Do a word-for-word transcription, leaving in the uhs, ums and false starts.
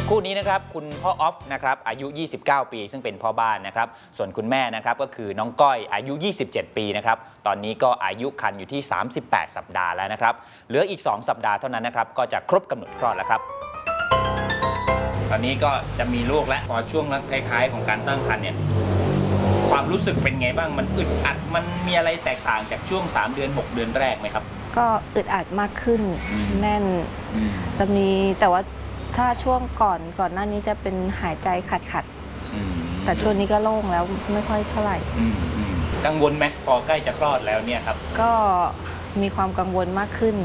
คู่นี้นะครับคุณพ่อออฟนะครับอายุ ยี่สิบเก้า ปีซึ่งเป็นพ่อบ้านนะครับส่วนคุณแม่นะครับก็คือน้องก้อยอายุ ยี่สิบเจ็ด ปีนะครับตอนนี้ก็อายุครรภ์อยู่ที่ สามสิบแปด สัปดาห์แล้วนะครับเหลืออีก สอง สัปดาห์เท่านั้นนะครับก็จะครบกำหนดคลอดแล้วครับตอนนี้ก็จะมีลูกแล้วพอช่วงท้ายๆของการตั้งครรภ์เนี่ยความรู้สึกเป็นไงบ้างมันอึดอัดมันมีอะไรแตกต่างจากช่วงสามเดือนหกเดือนแรกไหมครับก็อึดอัดมากขึ้นแน่นจะมีแต่ว่าถ้าช่วงก่อนก่อนหน้านี้จะเป็นหายใจขัดขัดแต่ช่วงนี้ก็โล่งแล้วไม่ค่อยเท่าไหร่กังวลไหมพอใกล้จะคลอดแล้วเนี่ยครับก็มีความกังวลมากขึ้น